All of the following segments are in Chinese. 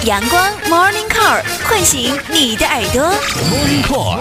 阳光 Morning Call 唤醒你的耳朵。Morning Call。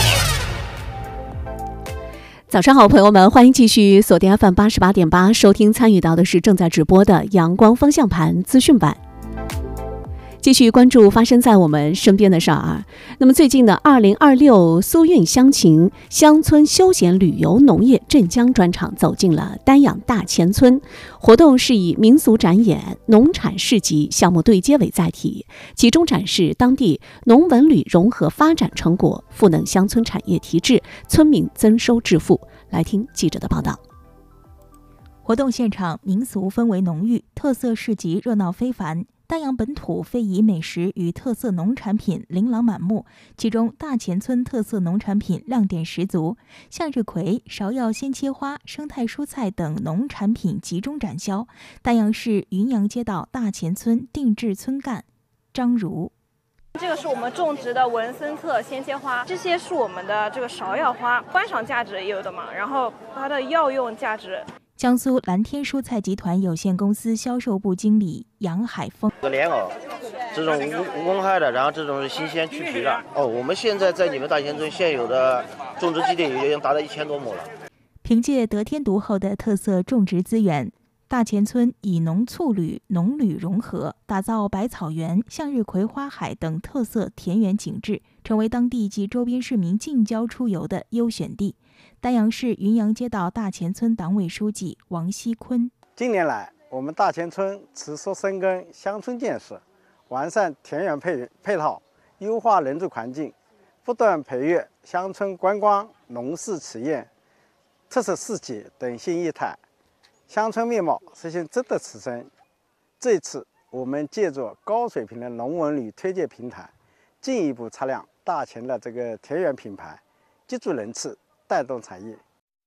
早上好，朋友们，欢迎继续锁定 FM 88.8，收听参与到的是正在直播的阳光方向盘资讯版。继续关注发生在我们身边的事儿。那么最近的2026苏运乡情乡村休闲旅游农业镇江专场走进了丹阳大前村，活动是以民俗展演、农产市集项目对接为载体，集中展示当地农文旅融合发展成果，赋能乡村产业提质，村民增收致富。来听记者的报道。 活动现场民俗氛围浓郁，特色市集热闹非凡。丹阳本土非遗美食与特色农产品琳琅满目，其中大前村特色农产品亮点十足，向日葵、芍药鲜切花、生态蔬菜等农产品集中展销。丹阳市云阳街道大前村定制村干张如。 这个是我们种植的文森特鲜切花，这些是我们的这个芍药花，观赏价值也有的嘛，然后它的药用价值。 江苏蓝天蔬菜集团有限公司销售部经理杨海峰： 这个莲藕，这种无公害的，然后这种是新鲜去皮的。我们现在在你们大前村现有的种植基地已经达到1000多亩了。 凭借得天独厚的特色种植资源，大前村以农促旅、农旅融合，打造百草园、向日葵花海等特色田园景致，成为当地及周边市民近郊出游的优选地。丹阳市云阳街道大前村党委书记王锡坤： 近年来，我们大前村持续深耕乡村建设，完善田园配套，优化人住环境，不断培育乡村观光、农事企业、特色市集等新业态，乡村面貌实现质的提升。这次我们借助高水平的农文旅推介平台，进一步擦亮大前的这个田园品牌，积聚人次，带动产业。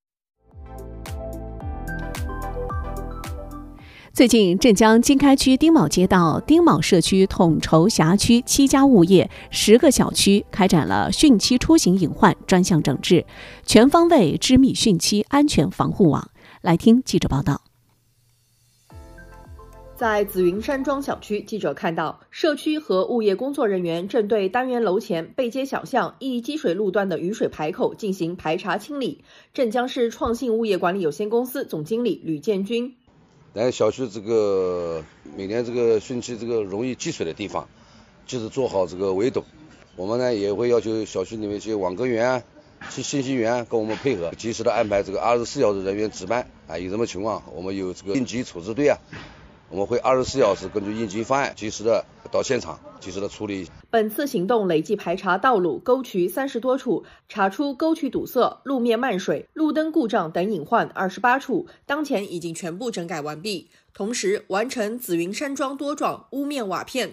最近，镇江经开区丁卯街道丁卯社区统筹辖区7家物业10个小区开展了汛期出行隐患专项整治，全方位织密汛期安全防护网。来听记者报道。 在紫云山庄小区，记者看到社区和物业工作人员正对单元楼前背街小巷易积水路段的雨水排口进行排查清理。镇江市创信物业管理有限公司总经理吕建军： 来小区这个每年这个汛期这个容易积水的地方，就是做好这个围堵。我们呢也会要求小区里面一些网格员、信息员跟我们配合，及时的安排这个24小时人员值班有什么情况我们有这个应急处置队我们会24小时根据应急方案及时的到现场，及时的处理。 本次行动累计排查道路、沟渠30多处，查出沟渠堵塞、路面漫水、路灯故障等隐患28处，当前已经全部整改完毕。同时完成紫云山庄多幢屋面瓦片